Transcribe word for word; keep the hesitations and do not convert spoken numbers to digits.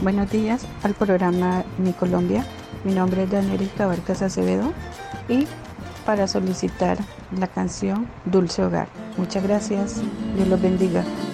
Buenos días al programa Mi Colombia. Mi nombre es Daneris Barcas Acevedo y para solicitar la canción Dulce Hogar. Muchas gracias. Dios los bendiga.